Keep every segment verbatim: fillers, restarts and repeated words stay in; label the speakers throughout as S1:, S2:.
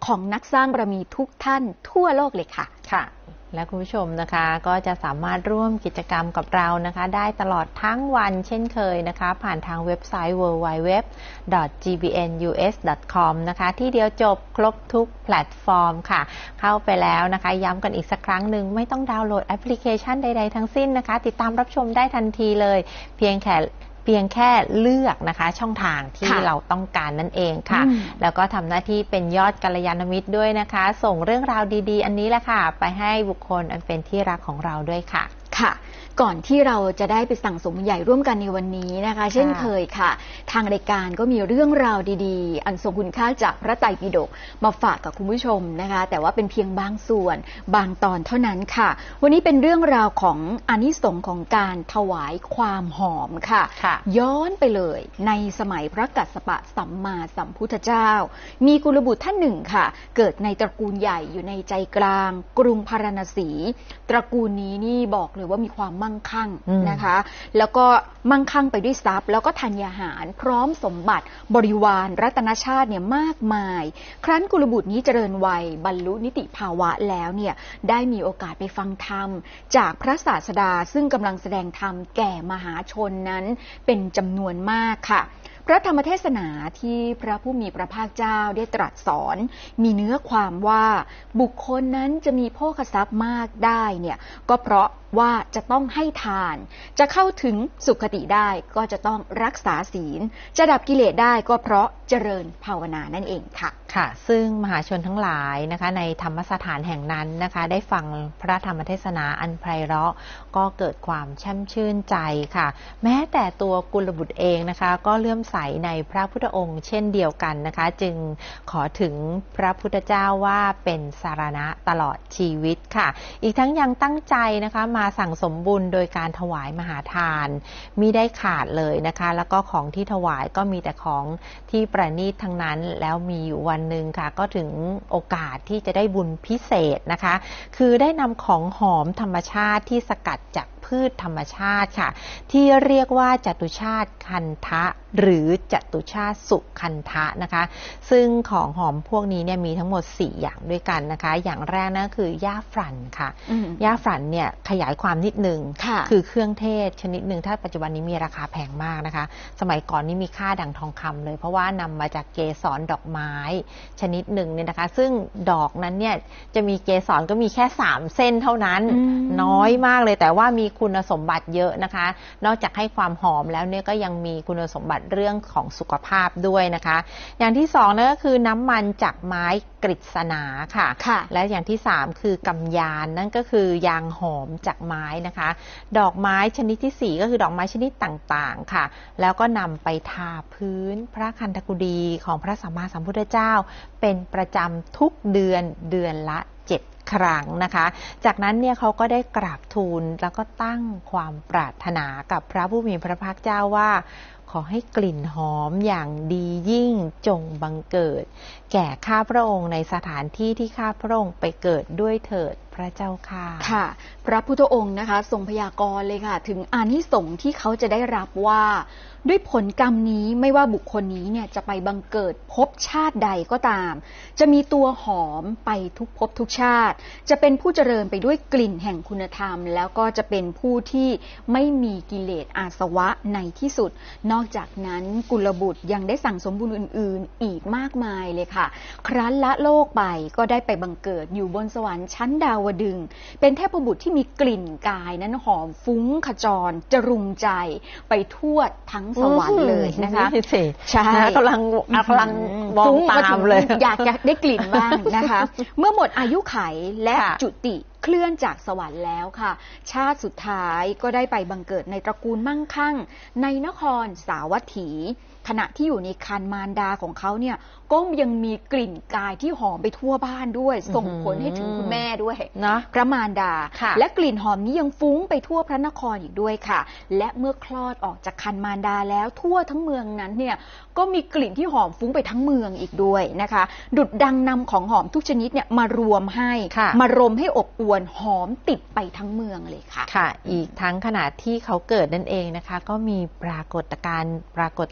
S1: ของนักสร้างบารมีทุกท่านทั่วโลกเลยค่ะ
S2: ค่ะและคุณผู้ชมนะคะก็จะสามารถร่วมกิจกรรมกับเรานะคะได้ตลอดทั้งวันเช่นเคยนะคะผ่านทางเว็บไซต์ ดับเบิลยู ดับเบิลยู ดับเบิลยู ดอท จี บี เอ็น ยู เอส ดอท คอม นะคะที่เดียวจบครบทุกแพลตฟอร์มค่ะเข้าไปแล้วนะคะย้ำกันอีกสักครั้งหนึ่งไม่ต้องดาวน์โหลดแอปพลิเคชันใดๆทั้งสิ้นนะคะติดตามรับชมได้ทันทีเลยเพียงแค่เพียงแค่เลือกนะคะช่องทางที่เราต้องการนั่นเองค่ะแล้วก็ทำหน้าที่เป็นยอดกัลยาณมิตรด้วยนะคะส่งเรื่องราวดีๆอันนี้แหละค่ะไปให้บุคคลอันเป็นที่รักของเราด้วยค่ะ
S1: ค่ะก่อนที่เราจะได้ไปสั่งสมใหญ่ร่วมกันในวันนี้นะคะเช่นเคยค่ะทางรายการก็มีเรื่องราวดีๆอันทรงคุณค่าจากพระไตรปิฎกมาฝากกับคุณผู้ชมนะคะแต่ว่าเป็นเพียงบางส่วนบางตอนเท่านั้นค่ะวันนี้เป็นเรื่องราวของอานิสงส์ของการถวายความหอมค่ะย้อนไปเลยในสมัยพระกัสสปะสัมมาสัมพุทธเจ้ามีกุลบุตรท่านหนึ่งค่ะเกิดในตระกูลใหญ่อยู่ในใจกลางกรุงพาราณสีตระกูลนี้นี่บอกเลยว่ามีความมั่งคั่งนะคะแล้วก็มั่งคั่งไปด้วยทรัพย์แล้วก็ธัญญาหารพร้อมสมบัติบริวารรัตนชาติเนี่ยมากมายครั้นกุลบุตรนี้เจริญวัยบรรลุนิติภาวะแล้วเนี่ยได้มีโอกาสไปฟังธรรมจากพระศาสดาซึ่งกำลังแสดงธรรมแก่มหาชนนั้นเป็นจำนวนมากค่ะพระธรรมเทศนาที่พระผู้มีพระภาคเจ้าได้ตรัสสอนมีเนื้อความว่าบุคคลนั้นจะมีโภคทรัพย์มากได้เนี่ยก็เพราะว่าจะต้องให้ทานจะเข้าถึงสุขติได้ก็จะต้องรักษาศีลจะดับกิเลสได้ก็เพราะเจริญภาวนานั่นเองค่ะ
S2: ค่ะซึ่งมหาชนทั้งหลายนะคะในธรรมสถานแห่งนั้นนะคะได้ฟังพระธรรมเทศนาอันไพเราะก็เกิดความแช่มชื่นใจค่ะแม้แต่ตัวกุลบุตรเองนะคะก็เลื่อมใสในพระพุทธองค์เช่นเดียวกันนะคะจึงขอถึงพระพุทธเจ้าว่าเป็นสารณะตลอดชีวิตค่ะอีกทั้งยังตั้งใจนะคะมาสั่งสมบุญโดยการถวายมหาทานมิได้ขาดเลยนะคะแล้วก็ของที่ถวายก็มีแต่ของที่ประณีตทั้งนั้นแล้วมีอยู่วันหนึ่งค่ะก็ถึงโอกาสที่จะได้บุญพิเศษนะคะคือได้นำของหอมธรรมชาติที่สกัดจากพืชธรรมชาติค่ะที่เรียกว่าจตุชาติคันทะหรือจตุชาติสุคันทะนะคะซึ่งของหอมพวกนี้เนี่ยมีทั้งหมดสี่อย่างด้วยกันนะคะอย่างแรกนั่นคือหญ้าฝรั่นค่ะหญ้าฝรั่นเนี่ยขยายความนิดนึงคือเครื่องเทศชนิดหนึ่งถ้าปัจจุบันนี้มีราคาแพงมากนะคะสมัยก่อนนี้มีค่าดังทองคำเลยเพราะว่านำมาจากเกสรดอกไม้ชนิดหนึ่งเนี่ยนะคะซึ่งดอกนั้นเนี่ยจะมีเกสรก็มีแค่สามเส้นเท่านั้นน้อยมากเลยแต่ว่ามีคุณสมบัติเยอะนะคะนอกจากให้ความหอมแล้วเนี่ยก็ยังมีคุณสมบัติเรื่องของสุขภาพด้วยนะคะอย่างที่สองนั่นก็คือน้ำมันจากไม้กฤษณาค่ะและอย่างที่สามคือกำยานนั่นก็คือยางหอมจากไม้นะคะดอกไม้ชนิดที่สี่ก็คือดอกไม้ชนิดต่างๆค่ะแล้วก็นำไปทาพื้นพระคันธกุฎีของพระสัมมาสัมพุทธเจ้าเป็นประจำทุกเดือนเดือนละเจ็ดครั้งนะคะจากนั้นเนี่ยเขาก็ได้กราบทูลแล้วก็ตั้งความปรารถนากับพระผู้มีพระภาคเจ้าว่าขอให้กลิ่นหอมอย่างดียิ่งจงบังเกิดแก่ข้าพระองค์ในสถานที่ที่ข้าพระองค์ไปเกิดด้วยเถิดพระเจ้าค่ะ
S1: ค่ะพระพุทธองค์นะคะทรงพยากรณ์เลยค่ะถึงอานิสงส์ที่เขาจะได้รับว่าด้วยผลกรรมนี้ไม่ว่าบุคคลนี้เนี่ยจะไปบังเกิดภพชาติใดก็ตามจะมีตัวหอมไปทุกภพทุกชาติจะเป็นผู้เจริญไปด้วยกลิ่นแห่งคุณธรรมแล้วก็จะเป็นผู้ที่ไม่มีกิเลสอาสวะในที่สุดนอกจากนั้นกุลบุตรยังได้สั่งสมบุญอื่นๆอีกมากมายเลยค่ะครั้นละโลกไปก็ได้ไปบังเกิดอยู่บนสวรรค์ชั้นดาวดึงส์เป็นเทพบุตรที่มีกลิ่นกายนั้นหอมฟุ้งขจรจรุงใจไปทั่วทั้งสวรรค์เลยนะคะ
S2: ใช่กำลังกำลังมองตามเลย
S1: อยากอยากได้กลิ่นบ้างนะคะเมื่อหมดอายุไขและจุติเคลื่อนจากสวรรค์แล้วค่ะชาติสุดท้ายก็ได้ไปบังเกิดในตระกูลมั่งคั่งในนครสาวัตถีขณะที่อยู่ในครรภ์มารดาของเขาเนี่ยก็ยังมีกลิ่นกายที่หอมไปทั่วบ้านด้วยส่งผลให้ถึงคุณแม่ด้วยนะพระมารดาและกลิ่นหอมนี้ยังฟุ้งไปทั่วพระนครอีกด้วยค่ะและเมื่อคลอดออกจากครรภ์มารดาแล้วทั่วทั้งเมืองนั้นเนี่ยก็มีกลิ่นที่หอมฟุ้งไปทั้งเมืองอีกด้วยนะคะดุจดังนำของหอมทุกชนิดเนี่ยมารวมให้มารมให้อบอวลหอมติดไปทั้งเมืองเลยค่ะ
S2: ค่ะอีกทั้งขณะที่เขาเกิดนั่นเองนะคะก็มีปรากฏการณ์ปรากฏการณ์หนึ่ง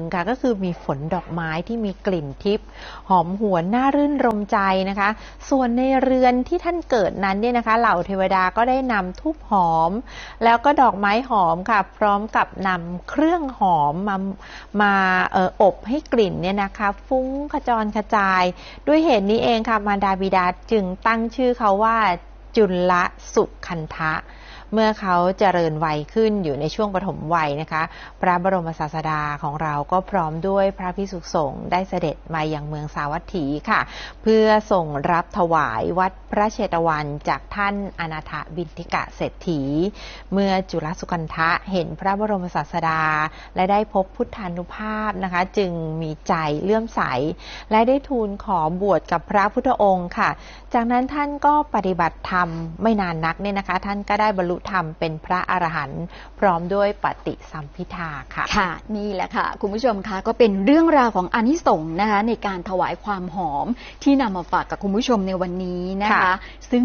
S2: นึ่งค่ะก็คือมีฝนดอกไม้ที่มีกลิ่นทิพย์หอมหวนน่ารื่นรมใจนะคะส่วนในเรือนที่ท่านเกิดนั้นเนี่ยนะคะเหล่าเทวดาก็ได้นำธูปหอมแล้วก็ดอกไม้หอมค่ะพร้อมกับนำเครื่องหอมมามาเอ่ออบให้กลิ่นเนี่ยนะคะฟุ้งขจรกระจายด้วยเหตุนี้เองค่ะมารดาบิดาจึงตั้งชื่อเขาว่าจุลสุคันธะเมื่อเขาเจริญวัยขึ้นอยู่ในช่วงปฐมวัยนะคะพระบรมศาสดาของเราก็พร้อมด้วยพระภิกษุสงฆ์ได้เสด็จมายังเมืองสาวัตถีค่ะเพื่อส่งรับถวายวัดพระเชตวันจากท่านอนาถบิณฑิกะเศรษฐีเมื่อจุลสุคันธะเห็นพระบรมศาสดาและได้พบพุทธานุภาพนะคะจึงมีใจเลื่อมใสและได้ทูลขอบวชกับพระพุทธองค์ค่ะจากนั้นท่านก็ปฏิบัติธรรมไม่นานนักเนี่ยนะคะท่านก็ได้บรรลุธรรมเป็นพระอรหันต์พร้อมด้วยปฏิสัมภิทาค่ะ
S1: ค่ะนี่แหละค่ะคุณผู้ชมคะก็เป็นเรื่องราวของอานิสงส์นะคะในการถวายความหอมที่นำมาฝากกับคุณผู้ชมในวันนี้นะคะซึ่ง